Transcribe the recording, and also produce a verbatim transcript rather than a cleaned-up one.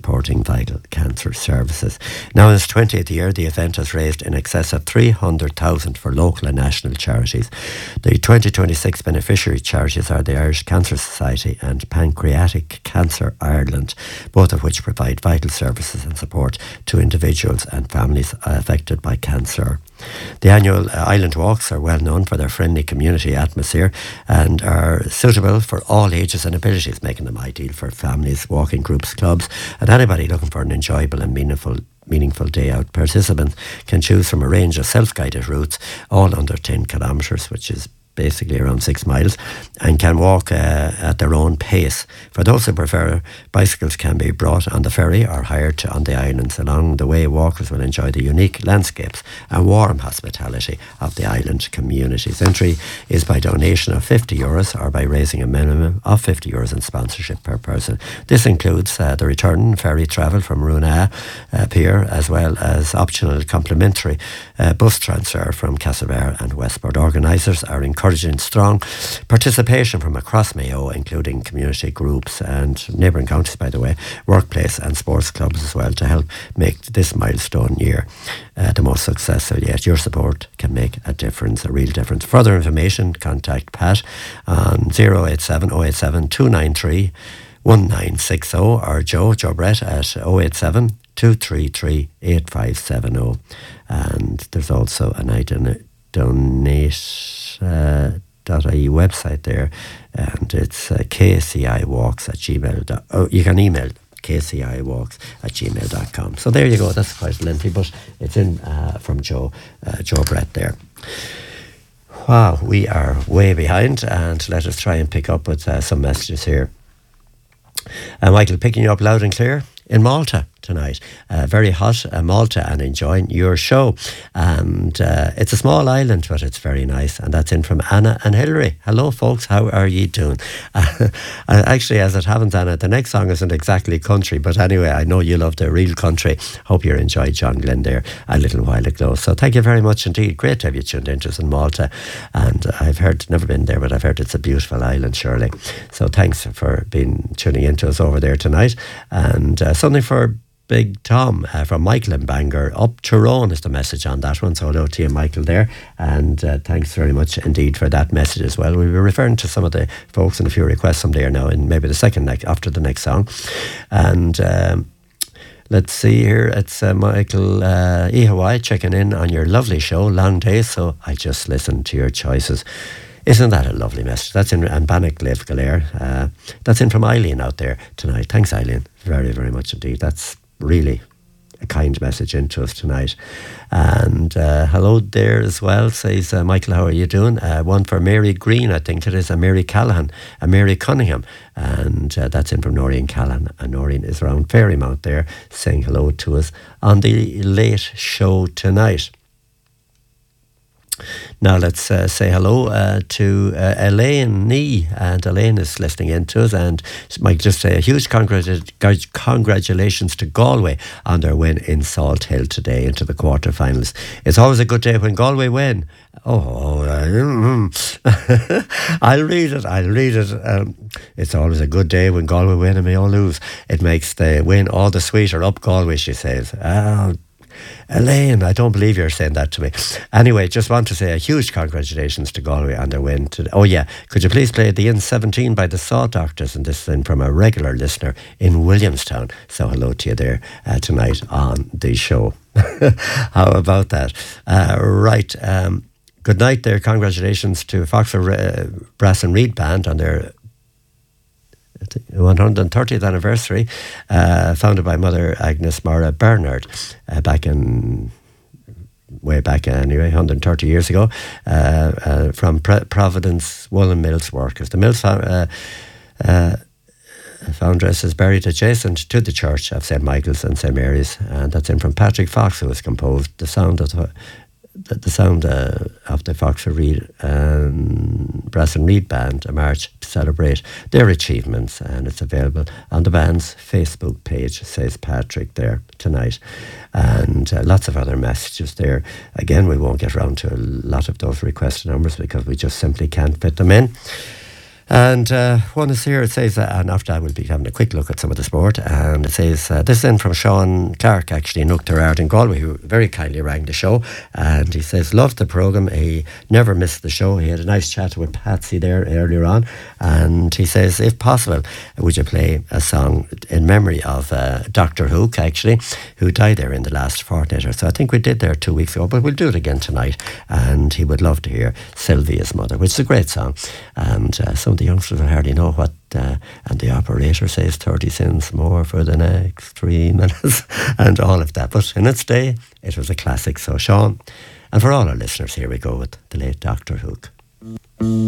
supporting vital cancer services. Now in its twentieth year, the event has raised in excess of three hundred thousand for local and national charities. The twenty twenty-six beneficiary charities are the Irish Cancer Society and Pancreatic Cancer Ireland, both of which provide vital services and support to individuals and families affected by cancer. The annual uh, Island Walks are well known for their friendly community atmosphere and are suitable for all ages and abilities, making them ideal for families, walking groups, clubs, and anybody looking for an enjoyable and meaningful meaningful day out. Participants can choose from a range of self-guided routes, all under ten kilometres, which is basically around six miles, and can walk uh, at their own pace. For those who prefer, bicycles can be brought on the ferry or hired to on the islands. Along the way, walkers will enjoy the unique landscapes and warm hospitality of the island communities. Entry is by donation of fifty euros or by raising a minimum of fifty euros in sponsorship per person. This includes uh, the return ferry travel from Runa uh, Pier, as well as optional complimentary uh, bus transfer from Castlebar and Westport. Organisers are encouraging strong participation from across Mayo, including community groups and neighbouring counties, by the way, workplace and sports clubs as well, to help make this milestone year uh, the most successful yet. Your support can make a difference, a real difference. Further information, contact Pat on zero eight seven oh eight seven two nine three one nine six oh or Joe, Joe Brett at oh eight seven two three three eight five seven oh. And there's also an item donate uh, .ie website there, and it's uh, k c i walks at gmail dot com. Oh, you can email k c i walks at gmail dot com. So there you go. That's quite lengthy, but it's in uh, from Joe uh, Joe Brett there. Wow, we are way behind, and let us try and pick up with uh, some messages here. Uh, Michael, picking you up loud and clear in Malta tonight. Uh, very hot uh, Malta, and enjoying your show. And uh, it's a small island, but it's very nice. And that's in from Anna and Hilary. Hello, folks. How are you doing? Uh, actually, as it happens, Anna, the next song isn't exactly country, but anyway, I know you love the real country. Hope you enjoyed John Glenn there a little while ago. So thank you very much indeed. Great to have you tuned into us in Malta. And I've heard, never been there, but I've heard it's a beautiful island, surely. So thanks for being tuning into us over there tonight. And uh, something for Big Tom uh, from Michael in Bangor. Up Tyrone is the message on that one. So hello to you, Michael, there. And uh, thanks very much indeed for that message as well. We'll be referring to some of the folks and a few requests from there now in maybe the second ne- after the next song. And um, let's see here. It's uh, Michael uh, E Hawaii checking in on your lovely show. Long day, so I just listened to your choices. Isn't that a lovely message? That's in Bannock Live Galair. Uh, that's in from Eileen out there tonight. Thanks, Eileen. Very, very much indeed. That's really a kind message into us tonight. And uh, hello there as well, says uh, Michael, how are you doing? Uh, one for Mary Green, I think it is, a Mary Callahan, a Mary Cunningham. And uh, that's in from Noreen Callahan. And Noreen is around Fairymount there saying hello to us on the late show tonight. Now let's uh, say hello uh, to uh, Elaine Nee, and Elaine is listening in to us, and might just say a huge congratu- congratulations to Galway on their win in Salt Hill today into the quarterfinals. It's always a good day when Galway win. Oh, uh, I'll read it, I'll read it. Um, it's always a good day when Galway win and Mayo lose. It makes the win all the sweeter. Up Galway, she says. Oh, Elaine, I don't believe you're saying that to me. Anyway, just want to say a huge congratulations to Galway on their win today. Oh yeah, could you please play the In seventeen by the Saw Doctors? And this is in from a regular listener in Williamstown. So hello to you there uh, tonight on the show. How about that? Uh, right, um, good night there. Congratulations to Foxford uh, Brass and Reed Band on their one hundred thirtieth anniversary, uh, founded by Mother Agnes Mara Bernard uh, back in, way back anyway, one hundred thirty years ago, uh, uh, from Pre- Providence Woolen Mills Workers. The Mills uh, uh, foundress is buried adjacent to the church of Saint Michael's and Saint Mary's, and that's in from Patrick Fox, who has composed the sound of the The, the sound uh, of the Foxford Reed um, Brass and Reed Band, a march to celebrate their achievements, and it's available on the band's Facebook page, says Patrick there tonight. And uh, lots of other messages there. Again, we won't get around to a lot of those requested numbers because we just simply can't fit them in. And uh, one is here, it says, uh, and after that we'll be having a quick look at some of the sport, and it says, uh, this is in from Sean Clark, actually, in Uachtarard in Galway, who very kindly rang the show, and he says, loved the programme, he never missed the show, he had a nice chat with Patsy there earlier on, and he says, if possible, would you play a song in memory of uh, Doctor Hook, actually, who died there in the last fortnight or so. I think we did there two weeks ago, but we'll do it again tonight, and he would love to hear Sylvia's Mother, which is a great song, and uh, some the youngsters will hardly know what, uh, and the operator says thirty cents more for the next three minutes, and all of that. But in its day, it was a classic. So, Sean, and for all our listeners, here we go with the late Doctor Hook.